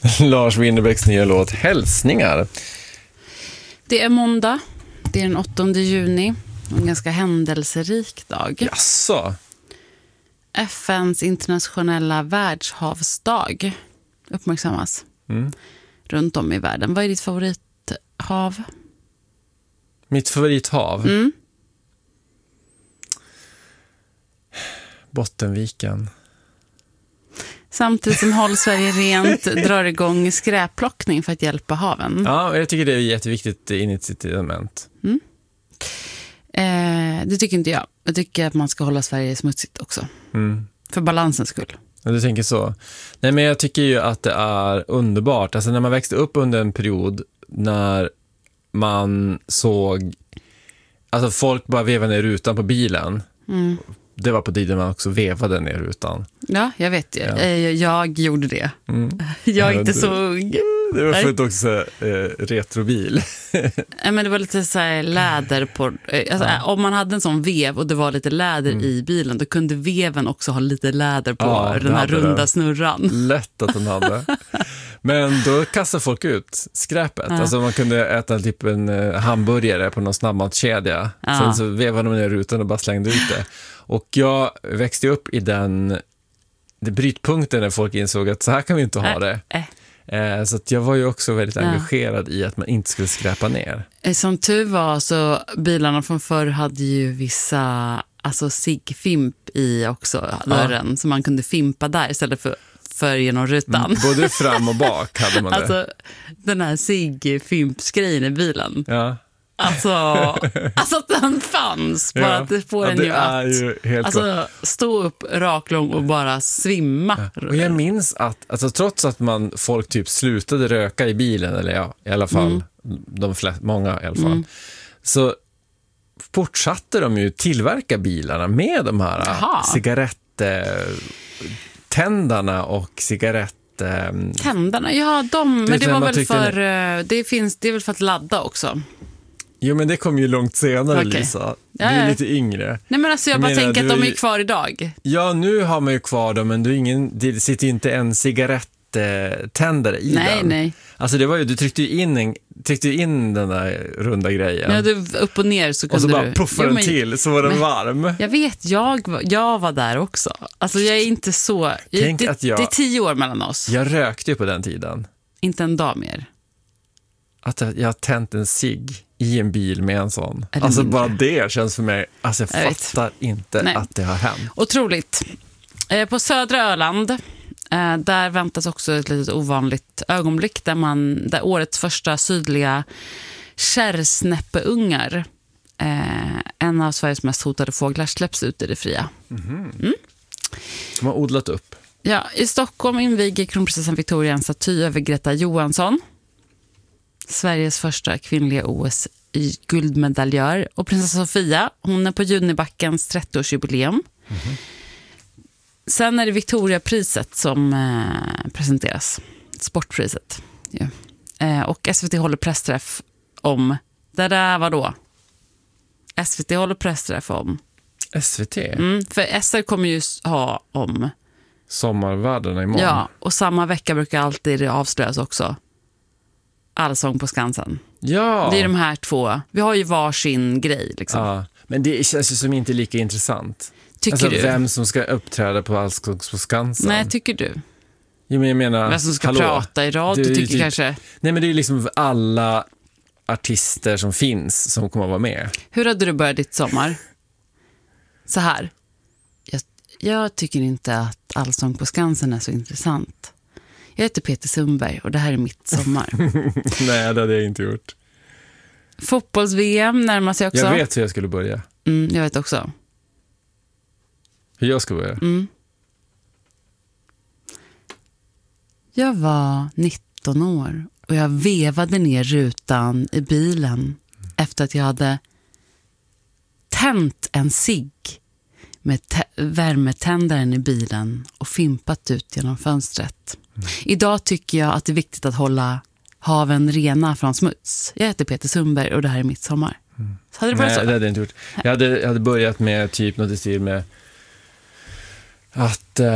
Lars Winnerbäcks nya låt Hälsningar. Det är måndag. Det är den 8 juni. En ganska händelserik dag. Jaså? FNs internationella världshavsdag uppmärksammas runt om i världen. Vad är ditt favorithav? Mitt favorithav? Bottenviken. Samtidigt som Håll Sverige rent drar igång skräpplockning för att hjälpa haven. Ja, jag tycker det är ett jätteviktigt incitament. Det tycker inte jag. Jag tycker att man ska hålla Sverige smutsigt också. För balansens skull. Ja, du tänker så. Nej, men jag tycker ju att det är underbart. Alltså när man växte upp under en period när man såg... Alltså folk bara vevade ner rutan på bilen. Det var på tiden man också vevade ner rutan. Ja, jag vet det. Ja. Jag gjorde det. Jag är inte så ung. Det var för också retrobil. Men det var lite så här läder på... Alltså, om man hade en sån vev och det var lite läder i bilen, då kunde veven också ha lite läder på den här runda snurran. Lätt att den hade. Men då kastade folk ut skräpet. Alltså man kunde äta typ en hamburgare på någon snabbmatskedja. Sen så vevade de ner rutan och bara slängde ut det. Och jag växte upp i den brytpunkten när folk insåg att så här kan vi inte ha det. Så att jag var ju också väldigt engagerad i att man inte skulle skräpa ner. Som tur var så bilarna från förr hade ju vissa ciggfimp i också dörren. Så man kunde fimpa där istället för genom rutan. Både fram och bak hade man det. Alltså den här ciggfimpsgrejen i bilen. Ja. Alltså att den fanns. Bara att det får en ju att stå upp raklång och bara svimma. Och jag minns att trots att folk typ slutade röka i bilen, eller i alla fall många i alla fall, så fortsatte de ju tillverka bilarna med de här cigarettändarna och tändarna, ja men det var väl för det är väl för att ladda också. Jo, men det kom ju långt senare, Lisa. Du är lite yngre. Nej, men alltså jag bara tänker att de är kvar idag. Ja, nu har man ju kvar dem, men det sitter ju inte en cigaretttändare i den. Nej. Alltså det var ju, du tryckte ju in den där runda grejen. Ja, du upp och ner så kunde du. Och så bara puffade den till, så var den varm. Jag vet, jag var där också. Alltså jag är inte så... Det är 10 år mellan oss. Jag rökte ju på den tiden. Inte en dag mer. Att jag har tänt en cigg i en bil med en sån. Alltså bara det känns för mig... Alltså jag fattar inte att det har hänt. Otroligt. På södra Öland, där väntas också ett litet ovanligt ögonblick där årets första sydliga kärrsnäppeungar, en av Sveriges mest hotade fåglar, släpps ut i det fria. De har odlat upp. Ja, i Stockholm inviger kronprinsessan Victoria en staty över Greta Johansson, Sveriges första kvinnliga OS-guldmedaljör. Och prinsessa Sofia, hon är på Junibackens 30-årsjubileum. Sen är det Victoriapriset som presenteras. Sportpriset. Ja. Och SVT håller pressträff om... Det där var då. SVT håller pressträff om... SVT? För SR kommer ju ha om... Sommarvärdena imorgon. Ja, och samma vecka brukar alltid det avslöjas också. Allsång på Skansen. Ja. Det är de här två. Vi har ju varsin grej liksom. Ja, men det känns ju som inte lika intressant. Tycker du? Vem som ska uppträda på Allsång på Skansen. Nej, tycker du? Jo, men jag menar... Vem som ska prata i radio, tycker typ, kanske... Nej, men det är ju liksom alla artister som finns som kommer att vara med. Hur hade du börjat ditt sommar? Så här. Jag tycker inte att Allsång på Skansen är så intressant. Jag heter Peter Sundberg och det här är mitt sommar. Nej, det hade jag inte gjort. Fotbolls-VM närmar sig också. Jag vet hur jag skulle börja. Jag vet också. Hur jag ska börja? Jag var 19 år och jag vevade ner rutan i bilen efter att jag hade tänt en cigg med värmetändaren i bilen och fimpat ut genom fönstret. Idag tycker jag att det är viktigt att hålla haven rena från smuts. Jag heter Peter Sundberg och det här är mitt sommar. Så hade det börjat så? Nej, det hade jag inte gjort. Jag hade börjat med typ något i stil med att